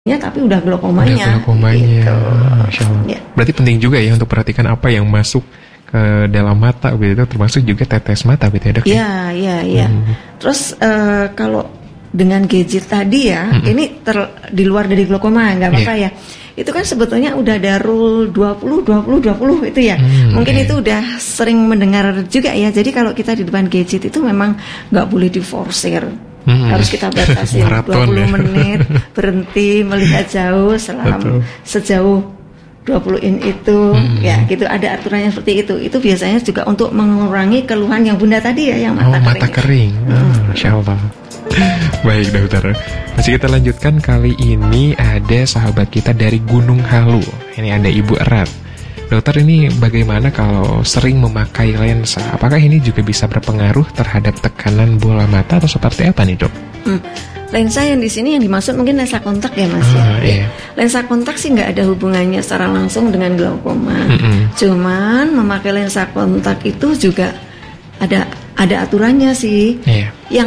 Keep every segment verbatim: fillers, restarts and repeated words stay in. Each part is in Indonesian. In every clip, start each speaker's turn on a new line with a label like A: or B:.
A: Ya, tapi udah glaukomanya.
B: Udah glaukomanya.
A: Gitu.
B: Masya Allah.
A: Ya.
B: Berarti penting juga ya untuk perhatikan apa yang masuk ke dalam mata begitu, termasuk juga tetes mata begitu ya dok?
A: Iya, iya, iya. Hmm. Terus uh, kalau dengan gadget tadi ya, hmm. ini ter, di luar dari glaukoma nggak apa-apa yeah. ya. Itu kan sebetulnya udah ada rule dua puluh dua puluh dua puluh itu ya. Hmm, Mungkin yeah. itu udah sering mendengar juga ya. Jadi kalau kita di depan gadget itu memang nggak boleh diforsir. Hmm. Harus kita batasi dua puluh ya. menit, berhenti melihat jauh selama Betul. sejauh dua puluh in itu hmm. ya gitu, ada aturannya seperti itu. Itu biasanya juga untuk mengurangi keluhan yang bunda tadi ya, yang mata
B: oh,
A: kering.
B: Mata kering. Oh, hmm. Masya Allah. Baik dokter, masih kita lanjutkan. Kali ini ada sahabat kita dari Gunung Halu. Ini ada Ibu Erat. Dokter, ini bagaimana kalau sering memakai lensa? Apakah ini juga bisa berpengaruh terhadap tekanan bola mata atau seperti apa nih dok?
A: Hmm. Lensa yang di sini yang dimaksud mungkin lensa kontak ya mas
B: ah,
A: ya.
B: Iya.
A: Lensa kontak sih nggak ada hubungannya secara langsung dengan glaukoma. Mm-hmm. Cuman memakai lensa kontak itu juga ada ada aturannya sih.
B: Iya.
A: Yang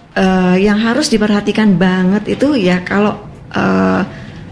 A: uh, yang harus diperhatikan banget itu ya kalau uh,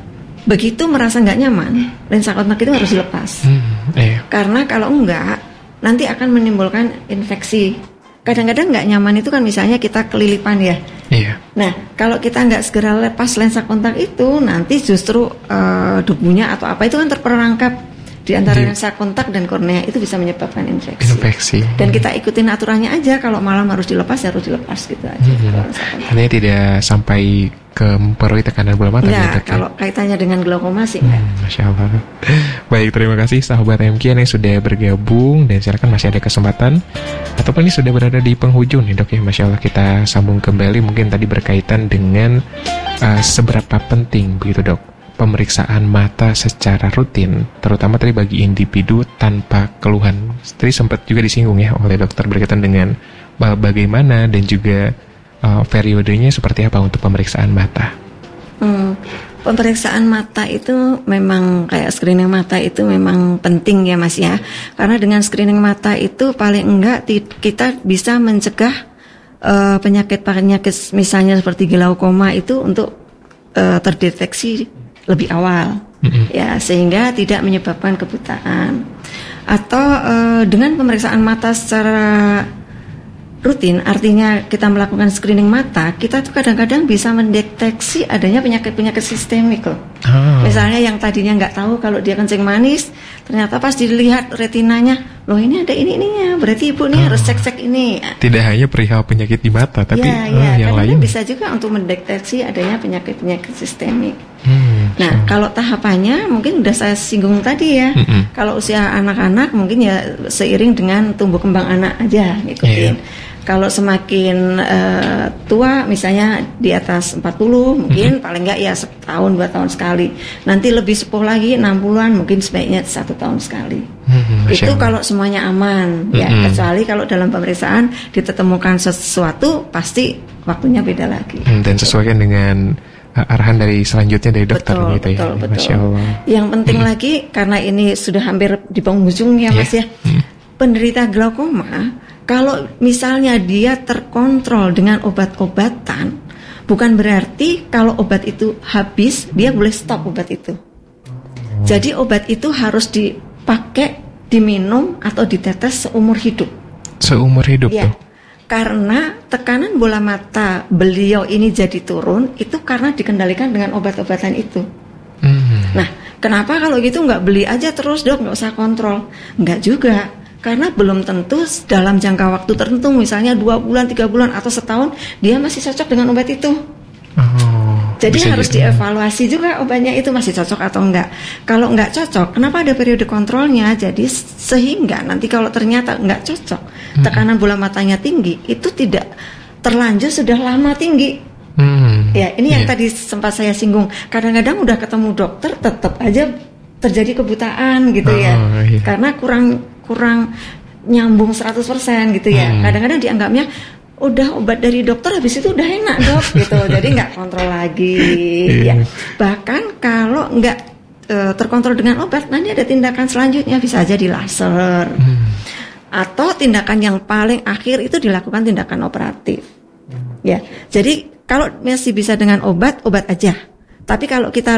A: begitu merasa nggak nyaman, lensa kontak itu harus dilepas.
B: Hmm, iya.
A: Karena kalau enggak, nanti akan menimbulkan infeksi. Kadang-kadang nggak nyaman itu kan misalnya kita kelilipan ya.
B: Iya.
A: Nah, kalau kita nggak segera lepas lensa kontak itu, nanti justru uh, debunya atau apa itu kan terperangkap di antara di... lensa kontak dan kornea, itu bisa menyebabkan infeksi.
B: Infeksi.
A: Dan kita ikutin aturannya aja, kalau malam harus dilepas ya harus dilepas gitu aja.
B: Hmm. Artinya tidak sampai ke mempengaruhi tekanan bola mata.
A: Enggak, gitu, kalau kaitannya dengan glaukoma sih enggak.
B: Hmm, Masya Allah. Baik, terima kasih sahabat M K yang sudah bergabung, dan silakan masih ada kesempatan ataupun ini sudah berada di penghujung nih dok ya. Masya Allah, kita sambung kembali. Mungkin tadi berkaitan dengan uh, seberapa penting begitu dok pemeriksaan mata secara rutin, terutama tadi bagi individu tanpa keluhan. Tadi sempat juga disinggung ya oleh dokter berkaitan dengan uh, bagaimana dan juga Uh, periodenya seperti apa untuk pemeriksaan mata?
A: Hmm, pemeriksaan mata itu memang kayak screening mata itu memang penting ya mas ya. Karena dengan screening mata itu paling enggak kita bisa mencegah uh, penyakit-penyakit misalnya seperti glaukoma itu untuk uh, terdeteksi lebih awal. Mm-hmm. Ya, sehingga tidak menyebabkan kebutaan. Atau uh, dengan pemeriksaan mata secara rutin, artinya kita melakukan screening mata, kita tuh kadang-kadang bisa mendeteksi adanya penyakit-penyakit sistemik loh. Oh. Misalnya yang tadinya nggak tahu kalau dia kencing manis, ternyata pas dilihat retinanya, loh ini ada ini ininya, berarti ibu nih oh. harus cek-cek ini.
B: Tidak hanya perihal penyakit di mata, tapi
A: ya,
B: oh,
A: ya,
B: yang lain
A: bisa juga untuk mendeteksi adanya penyakit-penyakit sistemik.
B: Hmm,
A: nah, so. kalau tahapannya mungkin udah saya singgung tadi ya. Mm-mm. Kalau usia anak-anak mungkin ya seiring dengan tumbuh kembang anak aja ngikutin. Yeah. Kalau semakin uh, tua, misalnya di atas empat puluh, mungkin mm-hmm. paling enggak ya setahun, dua tahun sekali. Nanti lebih sepuh lagi, enam puluhan, mungkin sebaiknya satu tahun sekali. Mm-hmm. Itu kalau semuanya aman, mm-hmm. ya. Kecuali kalau dalam pemeriksaan ditemukan sesuatu, pasti waktunya beda lagi.
B: Mm, dan sesuaikan dengan uh, arahan dari selanjutnya dari dokter
A: betul,
B: gitu
A: betul,
B: ya.
A: Betul.
B: Masya Allah.
A: Yang penting mm-hmm. lagi, karena ini sudah hampir di penghujung ya mas yeah. ya. Mm-hmm. Penderita glaukoma, kalau misalnya dia terkontrol dengan obat-obatan, bukan berarti kalau obat itu habis, dia boleh stop obat itu. Jadi obat itu harus dipakai, diminum atau ditetes seumur hidup.
B: Seumur hidup
A: ya.
B: tuh?
A: Karena tekanan bola mata beliau ini jadi turun, itu karena dikendalikan dengan obat-obatan itu. Hmm. Nah, kenapa kalau gitu nggak beli aja terus dok, nggak usah kontrol? Nggak juga. Karena belum tentu dalam jangka waktu tertentu, misalnya dua bulan, tiga bulan, atau setahun, dia masih cocok dengan obat itu. Oh, jadi harus gitu. Dievaluasi juga obatnya itu masih cocok atau enggak. Kalau enggak cocok, kenapa ada periode kontrolnya? Jadi sehingga nanti kalau ternyata enggak cocok, hmm. tekanan bola matanya tinggi, itu tidak terlanjur sudah lama tinggi. Hmm. Ya, ini yeah. yang tadi sempat saya singgung. Kadang-kadang udah ketemu dokter, tetap aja terjadi kebutaan gitu oh, ya. Iya. Karena kurang kurang nyambung seratus persen gitu ya. Hmm. Kadang-kadang dianggapnya udah obat dari dokter habis itu udah enak dok gitu. Jadi nggak kontrol lagi. ya. Bahkan kalau nggak e, terkontrol dengan obat, nanti ada tindakan selanjutnya, bisa aja di laser. Hmm. Atau tindakan yang paling akhir itu dilakukan tindakan operatif. Hmm. Ya. Jadi kalau masih bisa dengan obat, obat aja. Tapi kalau kita